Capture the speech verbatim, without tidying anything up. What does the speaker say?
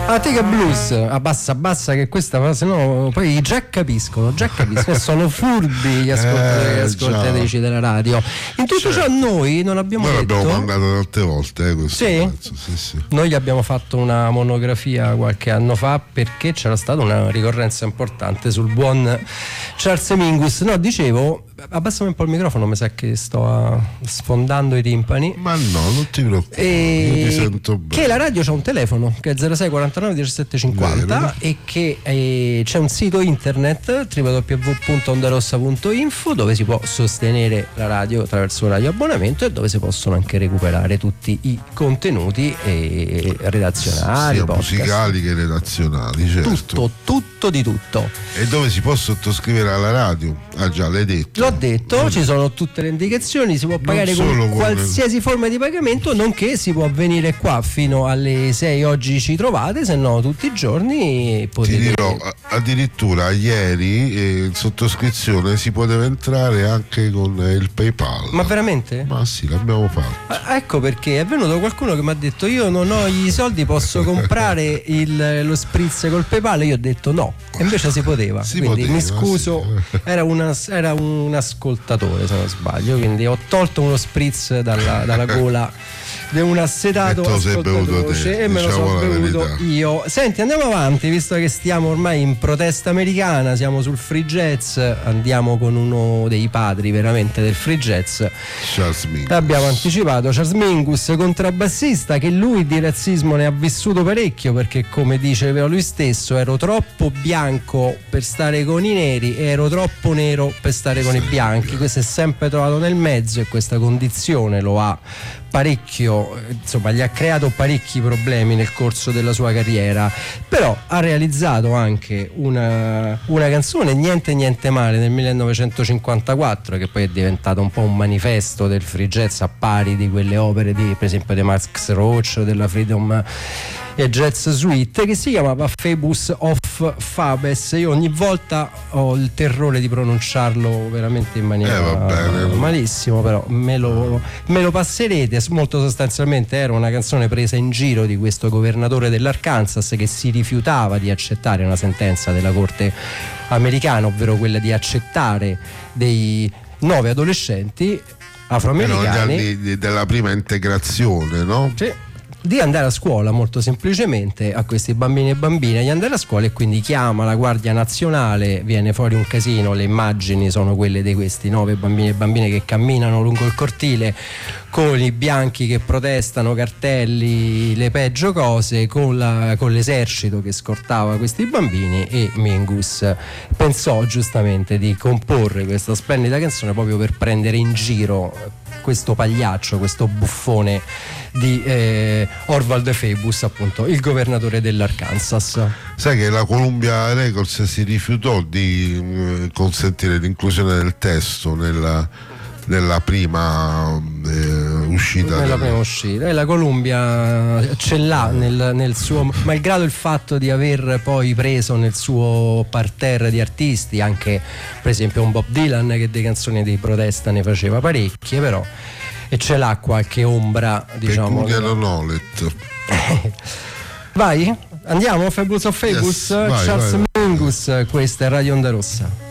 Attica Blues, abbassa, abbassa che questa, se no poi già capiscono, già capiscono, sono furbi gli ascoltatori e Eh, ascoltatrici della radio. In tutto ciò noi non abbiamo Noi detto... l'abbiamo mandato tante volte, eh, questo Sì? pezzo, sì, sì. Noi gli abbiamo fatto una monografia qualche anno fa perché c'era stata una ricorrenza importante sul buon Charles Mingus. No, dicevo, abbassami un po' il microfono, mi sa che sto a- sfondando i timpani. Ma no, non ti preoccupare, E io ti sento bene. che la radio c'ha un telefono che è zero sei quarantanove diciassette cinquanta Vero. e che eh, c'è un sito internet w w w punto ondarossa punto info dove si può sostenere la radio attraverso un radio abbonamento e dove si possono anche recuperare tutti i contenuti eh, redazionali, sia podcast. musicali che redazionali, certo. Tutto, tutto di tutto. E dove si può sottoscrivere alla radio? Ah già, l'hai detto. L'ho detto, ci sono tutte le indicazioni, si può pagare con solo con- qualsiasi forma di pagamento, nonché si può venire qua fino alle sei, oggi ci trovate, se no tutti i giorni Ti potete... dirò, a- addirittura ieri eh, in sottoscrizione si poteva entrare anche con eh, il PayPal. Ma veramente? Ma sì, l'abbiamo fatto. Ah, ecco perché è venuto qualcuno che mi ha detto io non ho i soldi, posso comprare il- lo spritz col PayPal, e io ho detto no, e invece si poteva, Si quindi poteva, mi scuso, sì. era, una- era un ascoltatore se non sbaglio, quindi ho tolto uno spritz dalla, dalla gola di un assetato E te lo sei bevuto ascoltatore te, e me lo diciamo sono la bevuto verità. io. Senti, andiamo avanti, visto che stiamo ormai in protesta americana, siamo sul free jazz, andiamo con uno dei padri veramente del free jazz. Charles Mingus. Abbiamo anticipato Charles Mingus, contrabbassista, che lui di razzismo ne ha vissuto parecchio, perché come diceva lui stesso, ero troppo bianco per stare con i neri e ero troppo nero per stare con i bianchi. Questo è sempre trovato nel mezzo e questa condizione lo ha parecchio, insomma gli ha creato parecchi problemi nel corso della sua carriera, però ha realizzato anche una, una canzone niente niente male nel millenovecentocinquantaquattro, che poi è diventata un po' un manifesto del free jazz, a pari di quelle opere di, per esempio, di Max Roach, della Freedom e Jazz Suite, che si chiamava Phoebus of Fabes. Io ogni volta ho il terrore di pronunciarlo veramente in maniera Eh, va bene. malissimo, però me lo, me lo passerete. Molto sostanzialmente era una canzone presa in giro di questo governatore dell'Arkansas che si rifiutava di accettare una sentenza della corte americana, ovvero quella di accettare dei nove adolescenti afroamericani. Erano gli anni di- della prima integrazione, no? Sì, di andare a scuola, molto semplicemente, a questi bambini e bambine di andare a scuola, e quindi chiama la Guardia Nazionale, viene fuori un casino, le immagini sono quelle di questi nove bambini e bambine che camminano lungo il cortile con i bianchi che protestano, cartelli, le peggio cose, con, la, con l'esercito che scortava questi bambini, e Mingus pensò giustamente di comporre questa splendida canzone proprio per prendere in giro questo pagliaccio, questo buffone di eh, Orval Phoebus, appunto il governatore dell'Arkansas. Sai che la Columbia Records si rifiutò di eh, consentire l'inclusione del testo nella, nella prima eh, uscita. Nella del- prima uscita, e la Columbia ce l'ha nel, nel suo, malgrado il fatto di aver poi preso nel suo parterre di artisti anche per esempio un Bob Dylan, che delle canzoni di protesta ne faceva parecchie, però, e ce l'ha qualche ombra, diciamo. Peculiar Knowledge. Vai, andiamo, Phoebus of Phoebus, Yes, vai, Charles vai, vai. Mingus, questa è Radio Onda Rossa.